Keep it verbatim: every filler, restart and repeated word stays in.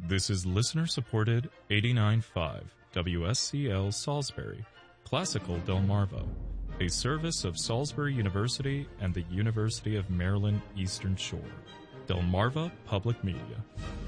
This is listener-supported eighty-nine point five W S C L Salisbury, Classical Delmarva, a service of Salisbury University and the University of Maryland Eastern Shore. Delmarva Public Media.